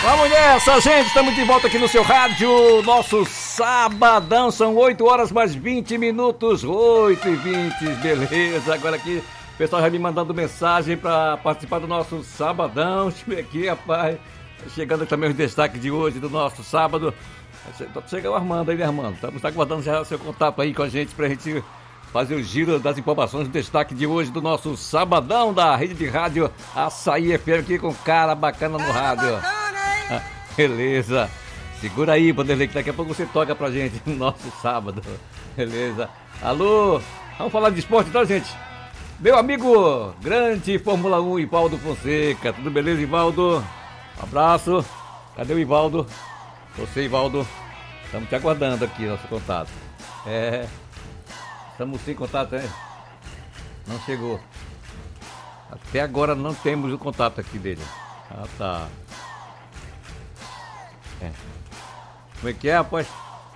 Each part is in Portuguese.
Vamos nessa, gente, estamos de volta aqui no seu rádio, nosso sabadão, são 8 horas mais 20 minutos, 8h20, beleza, agora aqui o pessoal já me mandando mensagem para participar do nosso sabadão, deixa eu ver aqui, rapaz, chegando também os destaques de hoje do nosso sábado, chega o Armando aí, né, Armando? Estamos aguardando já o seu contato aí com a gente pra gente fazer o giro das informações, o destaque de hoje do nosso sabadão da rede de rádio Açaí FM aqui com cara bacana no rádio. Beleza. Segura aí, Vanderlei, que daqui a pouco você toca pra gente no nosso sábado. Beleza. Alô, vamos falar de esporte então, gente? Meu amigo grande Fórmula 1, Ivaldo Fonseca. Tudo beleza, Ivaldo? Um abraço. Cadê o Ivaldo? Você, Ivaldo. Estamos te aguardando aqui, nosso contato. Estamos sem contato, né? Não chegou. Até agora não temos o contato aqui dele. Ah, tá. Como é que é, rapaz?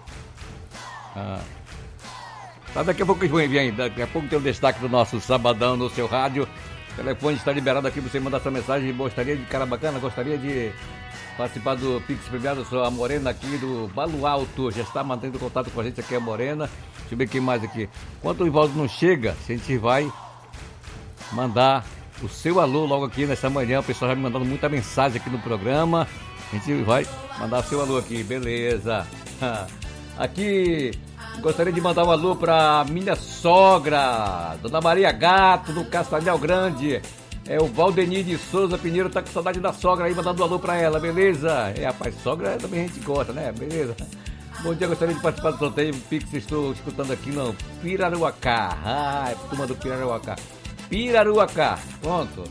Tá, daqui a pouco eles vão vir aí. Daqui a pouco tem o destaque do nosso sabadão no seu rádio. O telefone está liberado aqui para você mandar sua mensagem. Gostaria de cara bacana, gostaria de participar do Pix Premiado. Sou a Morena aqui do Balo Alto. Já está mantendo contato com a gente aqui, a Morena. Deixa eu ver quem mais aqui. Enquanto o Ivaldo não chega, a gente vai mandar o seu alô logo aqui nessa manhã. O pessoal já me mandando muita mensagem aqui no programa. A gente vai mandar seu alô aqui, beleza. Aqui, gostaria de mandar um alô pra minha sogra, Dona Maria Gato, do Castanhal Grande. É o Valdenir de Souza Pinheiro, tá com saudade da sogra aí, mandando um alô pra ela, beleza? Rapaz, sogra também a gente gosta, né? Beleza? Bom dia, gostaria de participar do sorteio. Pix, estou escutando aqui no Piraruacá. Turma do Piraruacá. Piraruacá, pronto.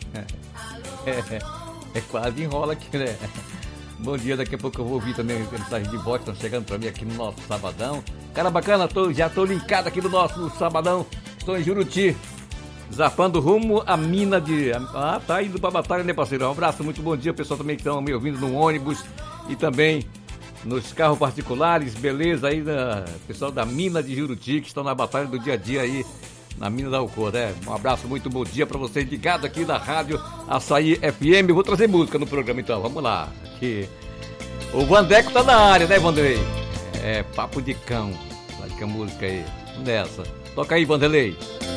Quase enrola aqui, né? Bom dia, daqui a pouco eu vou ouvir também mensagens de voz que estão chegando pra mim aqui no nosso sabadão. Cara bacana, já tô linkado aqui no nosso sabadão. Estou em Juruti, zapando rumo à mina de... tá indo pra batalha, né, parceiro? Um abraço, muito bom dia, pessoal também que estão me ouvindo no ônibus e também nos carros particulares, beleza? Aí, pessoal da mina de Juruti, que estão na batalha do dia a dia aí, na mina da Alcor, né? Um abraço, muito bom dia pra vocês ligados aqui da rádio Açaí FM. Vou trazer música no programa então, vamos lá. Aqui. O Vandeco tá na área, né, Vanderlei? Papo de cão. Acho que a música aí. Nessa. Toca aí, Vanderlei.